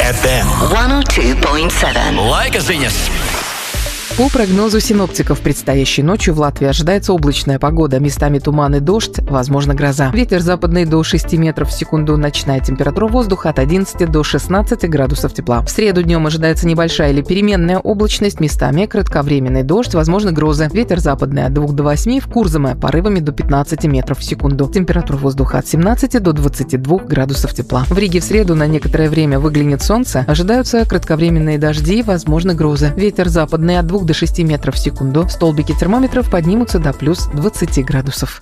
FM 102.7. Laika ziņas. По прогнозу синоптиков, предстоящей ночью в Латвии ожидается облачная погода. Местами туман и дождь, возможно гроза. Ветер западный до 6 метров в секунду. Ночная температура воздуха от 11 до 16 градусов тепла. В среду днем ожидается небольшая или переменная облачность. Местами кратковременный дождь, возможно грозы. Ветер западный от 2 до 8, в Курзаме порывами до 15 метров в секунду. Температура воздуха от 17 до 22 градусов тепла. В Риге в среду на некоторое время выглянет солнце. Ожидаются кратковременные дожди, возможно грозы. Ветер западный от 2 до 6 метров в секунду. Столбики термометров поднимутся до плюс 20 градусов.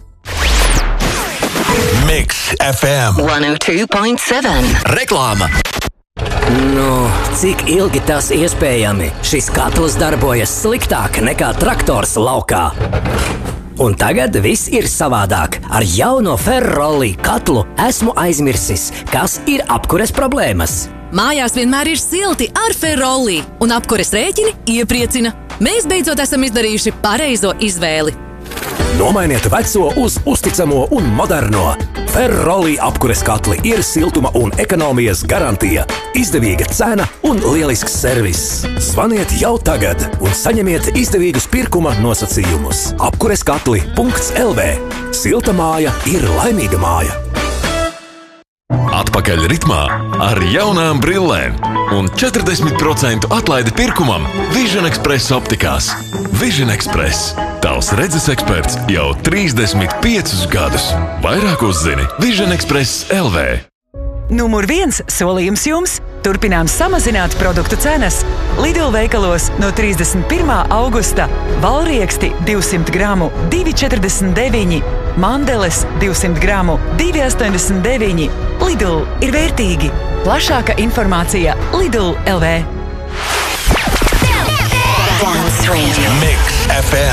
Mix FM 102.7. Reklāma. Nu, cik ilgi tas iespējami? Šis katls darbojas sliktāk nekā traktors laukā. Un tagad viss ir savādāk. Ar jauno Ferroli katlu esmu aizmirsis, kas ir apkures problēmas. Mājās vienmēr ir silti ar Ferroli, un apkures rēķini iepriecina. Mēs beidzot esam izdarījuši pareizo izvēli. Nomainiet veco uz uzticamo un moderno. Ferroli apkures katli ir siltuma un ekonomijas garantija, izdevīga cena un lielisks servis. Zvaniet jau tagad un saņemiet izdevīgus pirkuma nosacījumus. Apkureskatli.lv. Silta māja ir laimīga māja. Atpakaļ ritmā ar jaunām brillēm un 40% atlaidi pirkumam Vision Express optikās. Vision Express. Tavs redzes eksperts jau 35 gadus. Vairāk uzzini Vision Express LV. Numur 1 solījums jums. Turpinām samazināt produktu cenas. Lidl veikalos no 31. augusta valrieksti 200 gramu 2,49, mandeles 200 gramu 2,89. Lidl ir vērtīgi. Plašāka informācija Lidl LV. Mix FM